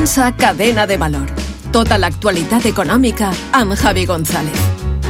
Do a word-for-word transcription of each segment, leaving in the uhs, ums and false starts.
Estàs a Cadena de Valor. Tota l'actualitat econòmica amb Javi González.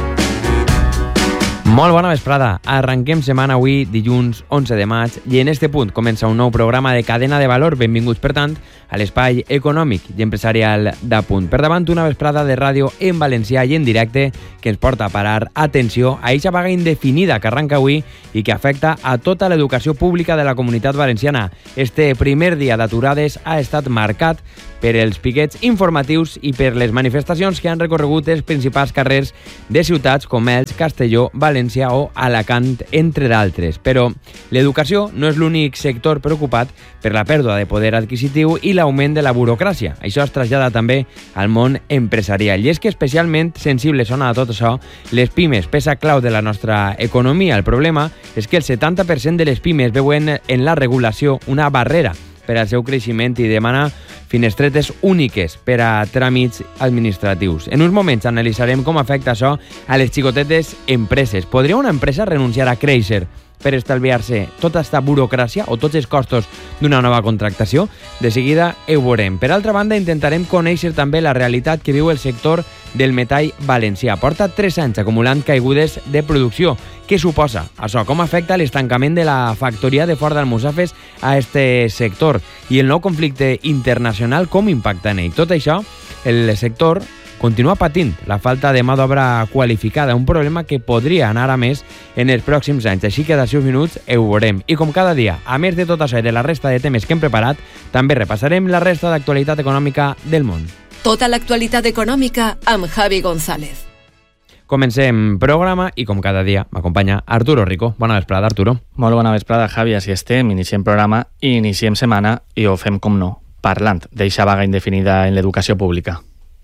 Molt bona vesprada. Arrenquem setmana avui, dilluns onze de maig, i en este punt comença un nou programa de Cadena de Valor. Benvinguts, per tant, a l'espai econòmic i empresarial d'Apunt. Per davant, una vesprada de ràdio en valencià i en directe que ens porta a parar atenció a eixa vaga indefinida que arranca avui i que afecta a tota l'educació pública de la comunitat valenciana. Este primer dia d'aturades ha estat marcat per els piquets informatius i per les manifestacions que han recorregut els principals carrers de ciutats com Elx, Castelló, València o Alacant, entre d'altres. Però l'educació no és l'únic sector preocupat per la pèrdua de poder adquisitiu i l'augment de la burocràcia. Això es trasllada també al món empresarial. I és que especialment sensibles són a tot això les pimes, peça clau de la nostra economia. El problema és que el setanta per cent de les pimes veuen en la regulació una barrera per al seu creixement i demana finestretes úniques per a tràmits administratius. En uns moments analitzarem com afecta això a les xicotetes empreses. Podria una empresa renunciar a créixer per estalviar-se tota aquesta burocràcia o tots els costos d'una nova contractació? De seguida ho veurem. Per altra banda, intentarem conèixer també la realitat que viu el sector del metall valencià. Porta tres anys acumulant caigudes de producció. Què suposa això? Com afecta l'estancament de la factoria de Ford d'Almussafes a este sector? I el nou conflicte internacional, com impacta en ell? Tot això, el sector continua patint la falta de mà d'obra qualificada, un problema que podria anar a més en els pròxims anys. Així que d'ací uns minuts ho veurem. I com cada dia, a més de tot això i de la resta de temes que hem preparat, també repassarem la resta d'actualitat econòmica del món. Tota l'actualitat econòmica amb Javi González. Comencem programa i, com cada dia, m'acompanya Arturo Rico. Bona vesprada, Arturo. Molt bona vesprada, Javi. Així estem, iniciem programa i iniciem setmana i ho fem, com no, parlant d'eixa vaga indefinida en l'educació pública.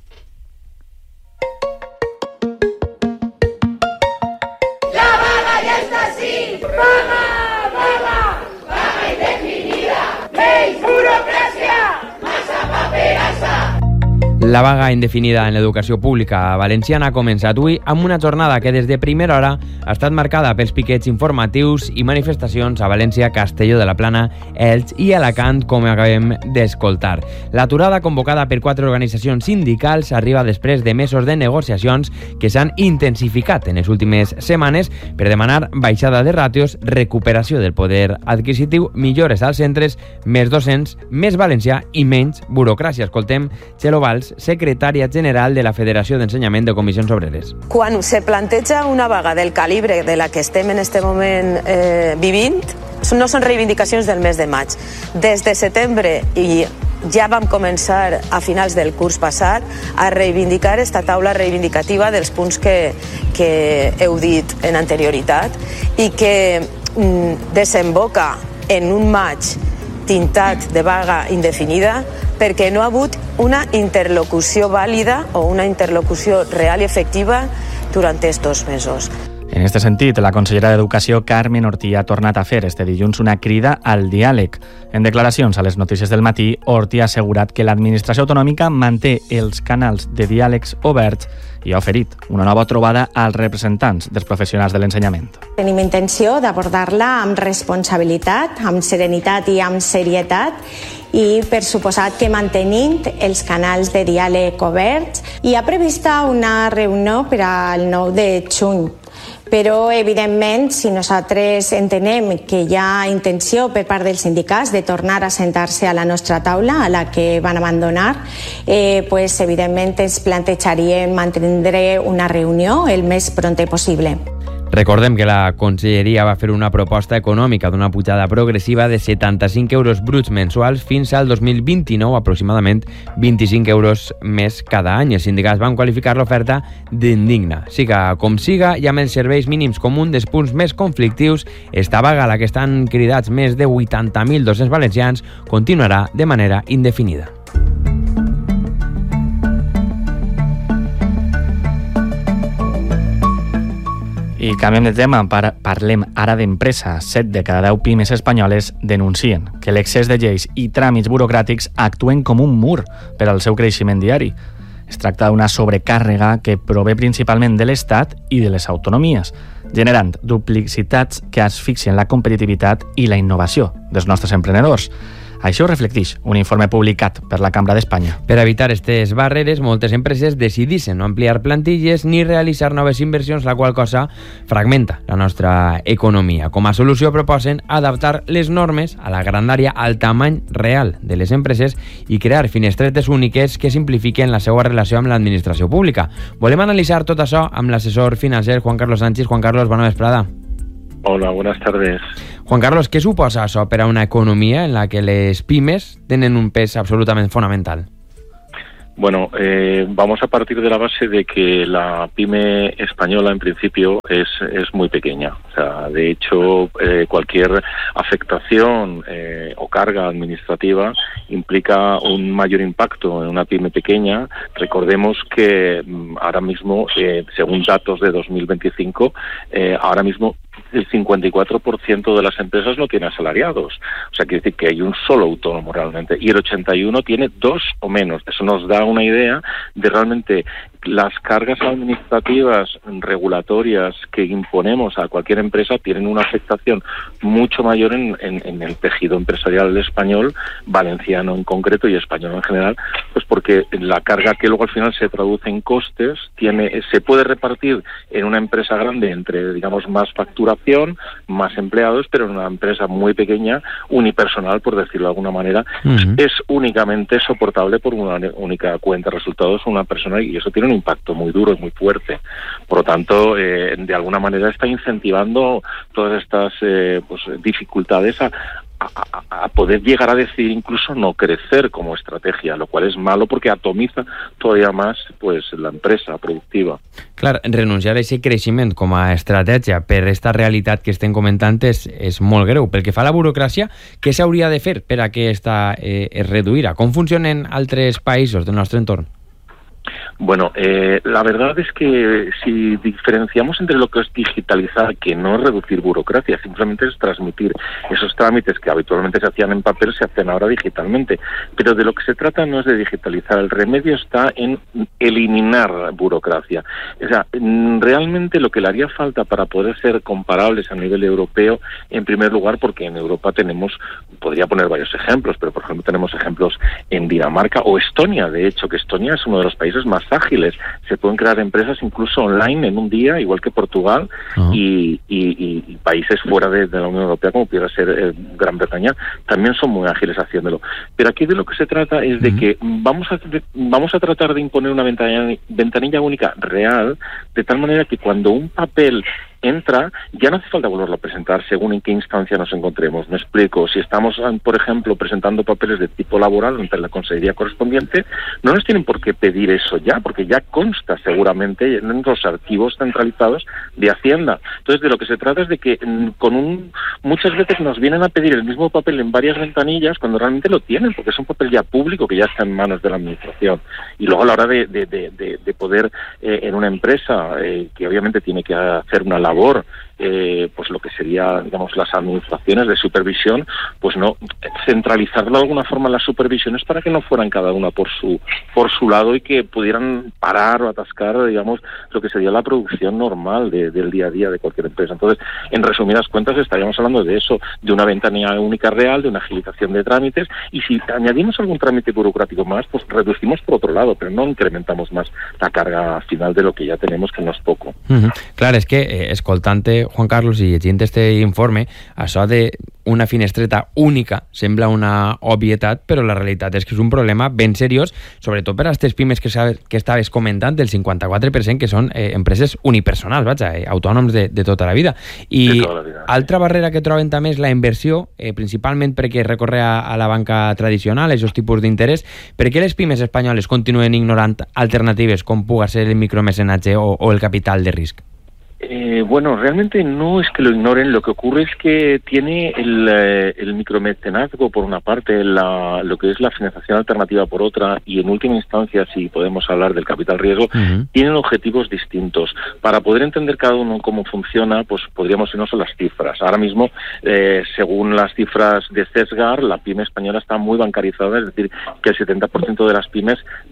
La vaga indefinida en l'educació pública valenciana ha començat avui amb una jornada que des de primera hora ha estat marcada pels piquets informatius i manifestacions a València, Castelló de la Plana, Elx i Alacant, com acabem d'escoltar. L'aturada convocada per quatre organitzacions sindicals arriba després de mesos de negociacions que s'han intensificat en les últimes setmanes per demanar baixada de ràtios, recuperació del poder adquisitiu, millores als centres, més docents, més valencià i menys burocràcia. Escoltem Txelo Valls, secretària general de la Federació d'Ensenyament de Comissions Obreres. Quan se planteja una vaga del calibre de la que estem en este moment eh, vivint, no són reivindicacions del mes de maig. Des de setembre i ja vam començar a finals del curs passat a reivindicar esta taula reivindicativa dels punts que, que heu dit en anterioritat i que mm, desemboca en un maig tintat de vaga indefinida perquè no ha hagut una interlocució vàlida o una interlocució real i efectiva durant estos mesos. En aquest sentit, la consellera d'Educació, Carmen Ortí, ha tornat a fer este dilluns una crida al diàleg. En declaracions a les notícies del matí, Ortí ha assegurat que l'administració autonòmica manté els canals de diàlegs oberts i ha oferit una nova trobada als representants dels professionals de l'ensenyament. Tenim intenció d'abordar-la amb responsabilitat, amb serenitat i amb serietat, i per suposat que mantenint els canals de diàleg oberts. Hi ha prevista una reunió per al nou de juny, però evidentment si nosaltres entenem que hi ha intenció per part dels sindicats de tornar a sentar-se a la nostra taula, a la que van abandonar, eh, pues evidentment ens plantejaríem mantindre una reunió el més prompte possible. Recordem que la Conselleria va fer una proposta econòmica d'una pujada progressiva de setanta-cinc euros bruts mensuals fins al dos mil vint-i-nou, aproximadament vint-i-cinc euros més cada any. Els sindicats van qualificar l'oferta d'indigna. Siga com siga, i amb els serveis mínims com un dels punts més conflictius, esta vaga a la que estan cridats més de vuitanta mil dos-cents valencians continuarà de manera indefinida. I canviem de tema, parlem ara d'empresa. Set de cada deu pimes espanyoles denuncien que l'excés de lleis i tràmits burocràtics actuen com un mur per al seu creixement diari. Es tracta d'una sobrecàrrega que prové principalment de l'Estat i de les autonomies, generant duplicitats que asfixien la competitivitat i la innovació dels nostres emprenedors. Això ho reflecteix un informe publicat per la Cambra d'Espanya. Per evitar aquestes barreres, moltes empreses decidissin no ampliar plantilles ni realitzar noves inversions, la qual cosa fragmenta la nostra economia. Com a solució proposen adaptar les normes a la grandària al tamany real de les empreses i crear finestretes úniques que simplifiquen la seva relació amb l'administració pública. Volem analitzar tot això amb l'assessor financer Juan Carlos Sánchez. Juan Carlos, bona vesprada. Hola, buenas tardes. Juan Carlos, què suposa això per a una economia en la que les pimes tenen un pes absolutament fonamental? Bueno, eh, vamos a partir de la base de que la pyme española en principio es, es muy pequeña. O sea, de hecho, eh, cualquier afectación eh, o carga administrativa implica un mayor impacto en una pyme pequeña. Recordemos que ahora mismo, eh, según datos de dos mil veinticinco, eh, ahora mismo el cincuenta y cuatro por ciento de las empresas no tiene asalariados. O sea, quiere decir que hay un solo autónomo realmente. Y el ochenta y uno tiene dos o menos. Eso nos da una idea de realmente las cargas administrativas regulatorias que imponemos a cualquier empresa tienen una afectación mucho mayor en, en, en el tejido empresarial español, valenciano en concreto y español en general, pues porque la carga que luego al final se traduce en costes tiene se puede repartir en una empresa grande entre, digamos, más facturación, más empleados, pero en una empresa muy pequeña, unipersonal, por decirlo de alguna manera, uh-huh. es únicamente soportable por una única cuenta de resultados una persona, y eso tiene un impacto muy duro y muy fuerte. Por lo tanto, eh, de alguna manera está incentivando todas estas eh, pues, dificultades a, a, a poder llegar a decidir incluso no crecer como estrategia, lo cual es malo porque atomiza todavía más pues la empresa productiva. Clar, renunciar a aquest creixement com a estratègia per aquesta realitat que estem comentant és, és molt greu. Pel que fa a la burocràcia, què s'hauria de fer per a que esta eh, es reduïra? Com funcionen altres països del nostre entorn? Bueno, eh, la verdad es que si diferenciamos entre lo que es digitalizar, que no es reducir burocracia, simplemente es transmitir esos trámites que habitualmente se hacían en papel, se hacen ahora digitalmente. Pero de lo que se trata no es de digitalizar, el remedio está en eliminar burocracia. O sea, realmente lo que le haría falta para poder ser comparables a nivel europeo, en primer lugar, porque en Europa tenemos, podría poner varios ejemplos, pero por ejemplo tenemos ejemplos en Dinamarca o Estonia, de hecho, que Estonia es uno de los países más ágiles. Se pueden crear empresas incluso online en un día, igual que Portugal, uh-huh. y, y, y países fuera de, de la Unión Europea, como pudiera ser eh, Gran Bretaña, también son muy ágiles haciéndolo. Pero aquí de lo que se trata es de uh-huh. que vamos a, de, vamos a tratar de imponer una ventanilla, ventanilla única real, de tal manera que cuando un papel entra, ya no hace falta volverlo a presentar según en qué instancia nos encontremos. Me explico, si estamos, por ejemplo, presentando papeles de tipo laboral ante la consejería correspondiente, no nos tienen por qué pedir eso ya, porque ya consta seguramente en los archivos centralizados de Hacienda. Entonces, de lo que se trata es de que con un muchas veces nos vienen a pedir el mismo papel en varias ventanillas cuando realmente lo tienen, porque es un papel ya público que ya está en manos de la administración. Y luego a la hora de, de, de, de, de poder eh, en una empresa eh, que obviamente tiene que hacer una labor Eh, pues lo que sería, digamos, las administraciones de supervisión, pues no centralizarlo de alguna forma las supervisiones para que no fueran cada una por su por su lado y que pudieran parar o atascar, digamos, lo que sería la producción normal de, del día a día de cualquier empresa. Entonces, en resumidas cuentas, estaríamos hablando de eso, de una ventanilla única real, de una agilización de trámites, y si añadimos algún trámite burocrático más, pues reducimos por otro lado, pero no incrementamos más la carga final de lo que ya tenemos, que no es poco. Uh-huh. Clar, és que eh, escoltant-te, Juan Carlos, i llegint este informe, això de una finestreta única sembla una obvietat, però la realitat és que és un problema ben seriós, sobretot per a aquestes pimes que, que estaves comentant, del cinquanta-quatre per cent que són eh, empreses unipersonals, vaja, eh, autònoms de, de tota la vida. I tota la vida. Altra barrera que troben també és la inversió, eh, principalment perquè recorre a, a la banca tradicional, a aquests tipus d'interès. Per què les pimes espanyoles continuen ignorant alternatives com pugui ser el micromecenatge o, o el capital de risc? Eh, bueno, realmente no es que lo ignoren, lo que ocurre es que tiene el, eh, el micromecenazgo por una parte, la, lo que es la financiación alternativa por otra, y en última instancia, si podemos hablar del capital riesgo, uh-huh. tienen objetivos distintos. Para poder entender cada uno cómo funciona, pues podríamos irnos a las cifras. Ahora mismo, eh, según las cifras de CESGAR, la pyme española está muy bancarizada, es decir, que el setenta por ciento de las pymes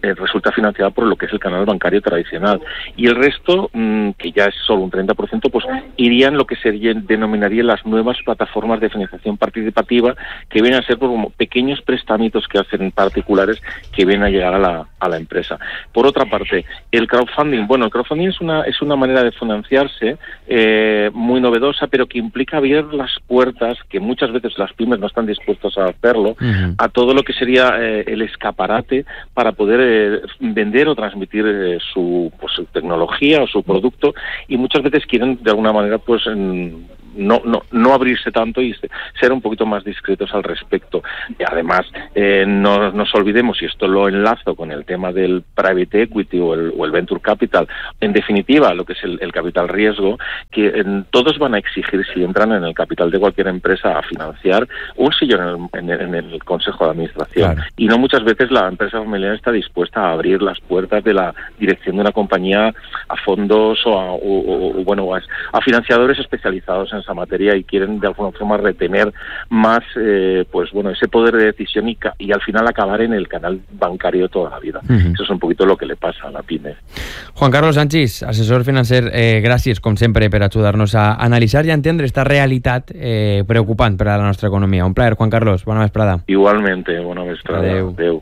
eh, resulta financiada por lo que es el canal bancario tradicional. Y el resto, mmm, que ya es solo un treinta por ciento, pues irían lo que se denominarían las nuevas plataformas de financiación participativa, que vienen a ser como pequeños préstamitos que hacen particulares que vienen a llegar a la, a la empresa. Por otra parte, el crowdfunding, bueno, el crowdfunding es una, es una manera de financiarse eh, muy novedosa, pero que implica abrir las puertas, que muchas veces las pymes no están dispuestas a hacerlo, uh-huh. a todo lo que sería eh, el escaparate para poder eh, vender o transmitir eh, su, pues, su tecnología o su producto, y muchas veces quieren de alguna manera pues en, No, no, no abrirse tanto y ser un poquito más discretos al respecto. Y además, eh, no nos olvidemos, y esto lo enlazo con el tema del private equity o el, o el venture capital, en definitiva, lo que es el, el capital riesgo, que en, todos van a exigir, si entran en el capital de cualquier empresa, a financiar un sillón en el, en el, en el consejo de administración. Claro. Y no muchas veces la empresa familiar está dispuesta a abrir las puertas de la dirección de una compañía a fondos o a, o, o, o, bueno, a, a financiadores especializados en esa materia, y quieren de alguna forma retener más eh, pues bueno ese poder de decisión y, y al final acabar en el canal bancario toda la vida. Uh-huh. Eso es un poquito lo que le pasa a la PYME. Juan Carlos Sanchis, assessor financer, eh, gràcies com sempre per ajudar-nos a analitzar i a entendre esta realitat eh, preocupant per a la nostra economia. Un plaer, Juan Carlos, bona vesprada. Igualmente, bona vesprada. Adeu. Adeu.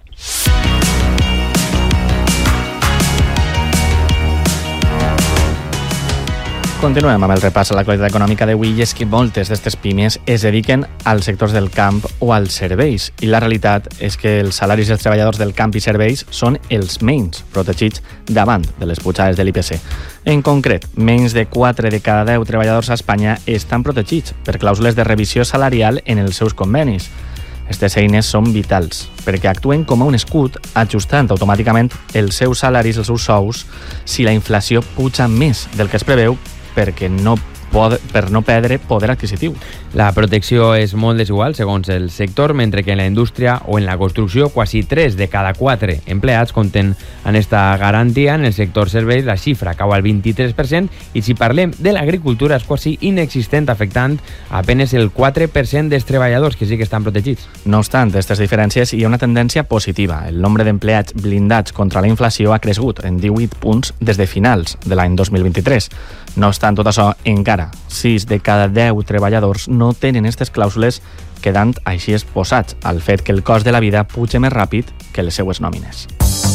Continuem amb el repàs a l'actualitat econòmica d'avui, i és que moltes d'aquestes pimes es dediquen als sectors del camp o als serveis, i la realitat és que els salaris dels treballadors del camp i serveis són els menys protegits davant de les pujades de l'I P C. En concret, menys de quatre de cada deu treballadors a Espanya estan protegits per clàusules de revisió salarial en els seus convenis. Aquestes eines són vitals perquè actuen com a un escut, ajustant automàticament els seus salaris, els seus sous, si la inflació puja més del que es preveu, perquè no pod- per no perdre poder adquisitiu. La protecció és molt desigual segons el sector, mentre que en la indústria o en la construcció quasi tres de cada quatre empleats compten en esta garantia. En el sector serveis la xifra cau al vint-i-tres per cent, i si parlem de l'agricultura és quasi inexistent, afectant apenas el quatre per cent dels treballadors que sí que estan protegits. No obstant aquestes diferències, hi ha una tendència positiva. El nombre d'empleats blindats contra la inflació ha crescut en divuit punts des de finals de l'any dos mil vint-i-tres. No obstant tot això, encara sis de cada deu treballadors no tenen aquestes clàusules, quedant així exposats al fet que el cost de la vida puja més ràpid que les seues nòmines.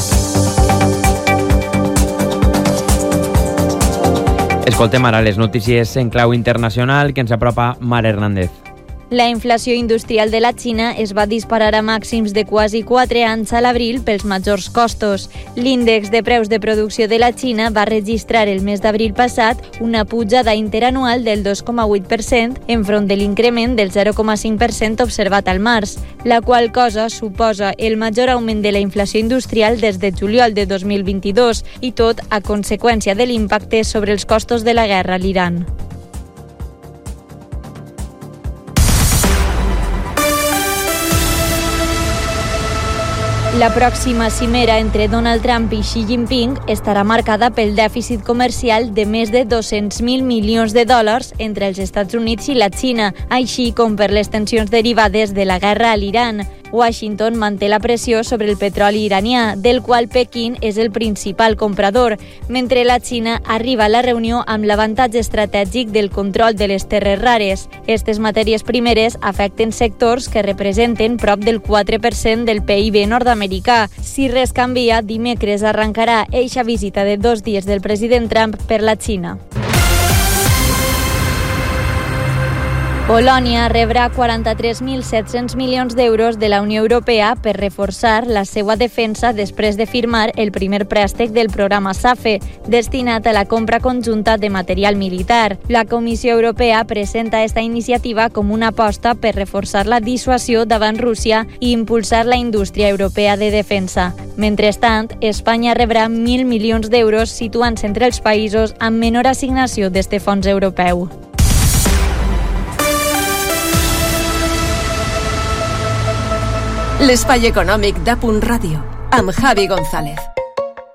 Escoltem ara les notícies en clau internacional que ens apropa Mar Hernández. La inflació industrial de la Xina es va disparar a màxims de quasi quatre anys a l'abril pels majors costos. L'índex de preus de producció de la Xina va registrar el mes d'abril passat una pujada interanual del dos coma vuit per cent enfront de l'increment del zero coma cinc per cent observat al març, la qual cosa suposa el major augment de la inflació industrial des de juliol de dos mil vint-i-dos, i tot a conseqüència de l'impacte sobre els costos de la guerra a l'Iran. La pròxima cimera entre Donald Trump i Xi Jinping estarà marcada pel dèficit comercial de més de dos-cents mil milions de dòlars entre els Estats Units i la Xina, així com per les tensions derivades de la guerra a l'Iran. Washington manté la pressió sobre el petroli iranià, del qual Pequín és el principal comprador, mentre la Xina arriba a la reunió amb l'avantatge estratègic del control de les terres rares. Aquestes matèries primeres afecten sectors que representen prop del quatre per cent del P I B nord-americà. Si res canvia, dimecres arrencarà eixa visita de dos dies del president Trump per la Xina. Polònia rebrà quaranta-tres mil set-cents milions d'euros de la Unió Europea per reforçar la seva defensa després de firmar el primer préstec del programa SAFE, destinat a la compra conjunta de material militar. La Comissió Europea presenta esta iniciativa com una aposta per reforçar la dissuasió davant Rússia i impulsar la indústria europea de defensa. Mentrestant, Espanya rebrà mil milions d'euros, situant-se entre els països amb menor assignació d'este fons europeu. L'espai econòmic d'A Punt Ràdio, amb Javi González.